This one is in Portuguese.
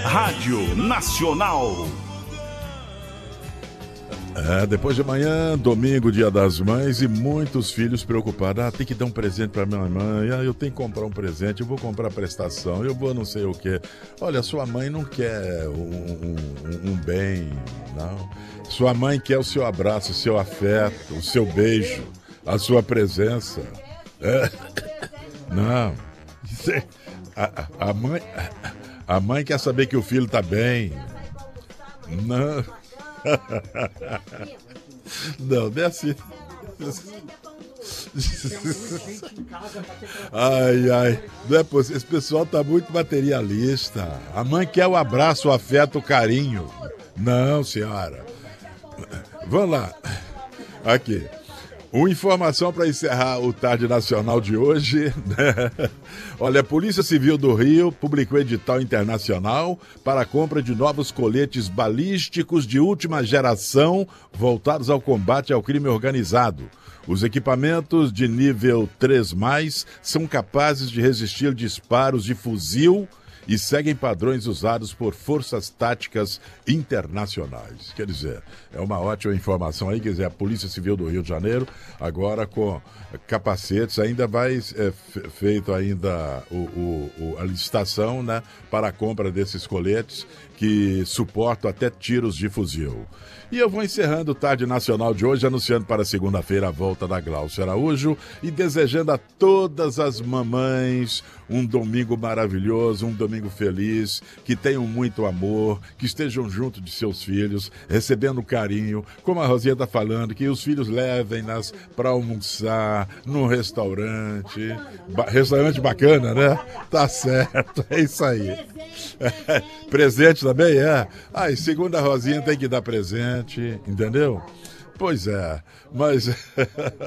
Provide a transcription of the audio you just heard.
Rádio Nacional. Depois de amanhã, domingo, dia das mães, e muitos filhos preocupados. Tem que dar um presente para minha mãe. Eu tenho que comprar um presente, eu vou comprar prestação, eu vou não sei o quê. Olha, sua mãe não quer um bem, não. Sua mãe quer o seu abraço, o seu afeto, o seu beijo, a sua presença. Não. A mãe quer saber que o filho está bem. Não. Não, não é assim. Ai, não é possível. Esse pessoal tá muito materialista. A mãe quer o abraço, o afeto, o carinho. Não, senhora. Vamos lá. Aqui. Uma informação para encerrar o Tarde Nacional de hoje, né? Olha, a Polícia Civil do Rio publicou edital internacional para a compra de novos coletes balísticos de última geração voltados ao combate ao crime organizado. Os equipamentos de nível 3+, são capazes de resistir disparos de fuzil e seguem padrões usados por forças táticas internacionais. Quer dizer, é uma ótima informação aí. Quer dizer, a Polícia Civil do Rio de Janeiro, agora com capacetes, ainda vai feito ainda a licitação, né, para a compra desses coletes que suportam até tiros de fuzil. E eu vou encerrando o Tarde Nacional de hoje, anunciando para segunda-feira a volta da Glaucia Araújo e desejando a todas as mamães um domingo maravilhoso, um domingo feliz, que tenham muito amor, que estejam junto de seus filhos, recebendo carinho, como a Rosinha está falando, que os filhos levem-nas para almoçar num restaurante, restaurante bacana, né? Tá certo, é isso aí. Presente também, e segundo a Rosinha tem que dar presente, entendeu? Pois é, mas